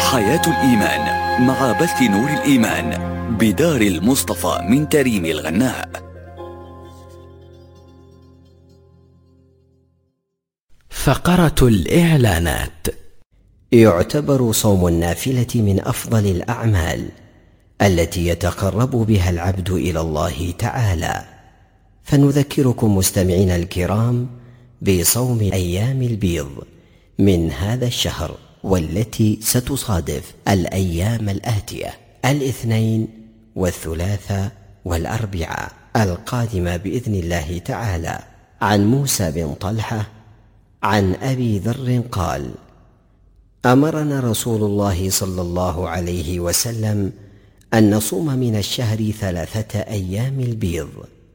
حياة الإيمان مع بث نور الإيمان بدار المصطفى من تريم الغناء. فقرة الإعلانات. يعتبر صوم النافلة من أفضل الأعمال التي يتقرب بها العبد إلى الله تعالى، فنذكركم مستمعين الكرام بصوم أيام البيض من هذا الشهر، والتي ستصادف الأيام الآتية: الاثنين والثلاثاء والأربعاء القادمة بإذن الله تعالى. عن موسى بن طلحة عن أبي ذر قال: أمرنا رسول الله صلى الله عليه وسلم أن نصوم من الشهر 3 أيام البيض،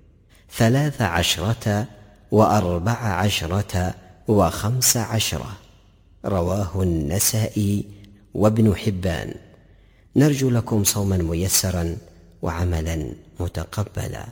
13 و14 و15. رواه النسائي وابن حبان. نرجو لكم صوما ميسرا وعملا متقبلا.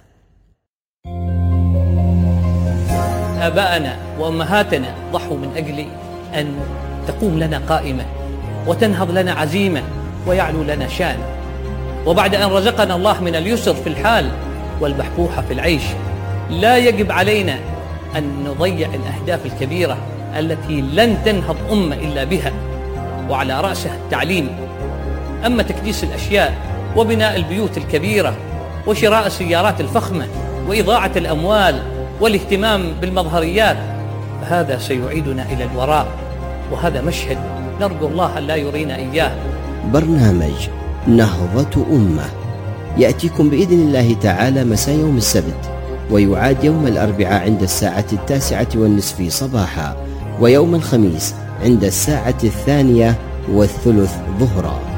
آباءنا وأمهاتنا ضحوا من أجل أن تقوم لنا قائمة وتنهض لنا عزيمة ويعلو لنا شان، وبعد أن رزقنا الله من اليسر في الحال والبحبوحة في العيش، لا يجب علينا أن نضيع الأهداف الكبيرة التي لن تنهض أمة إلا بها، وعلى رأسها التعليم. أما تكديس الأشياء وبناء البيوت الكبيرة وشراء السيارات الفخمة وإضاعة الأموال والاهتمام بالمظهريات، فهذا سيعيدنا إلى الوراء، وهذا مشهد نرجو الله أن لا يرينا إياه. برنامج نهضة أمة يأتيكم بإذن الله تعالى مساء يوم السبت، ويعاد يوم الأربعاء عند الساعة 9:30 صباحا، ويوم الخميس عند الساعة 2:03 ظهرا.